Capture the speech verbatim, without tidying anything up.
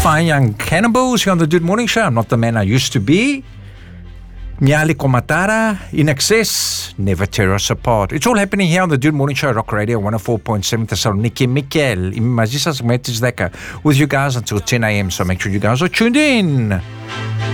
Fine Young Cannibals here on the Dude Morning Show. I'm not the man I used to be. Nyali Komatara, In Excess, Never Tear Us Apart. It's all happening here on the Dude Morning Show, Rock Radio one oh four point seven Thessaloniki. Mikel, μαζί σας με τις δέκα with you guys until ten a.m. So make sure you guys are tuned in.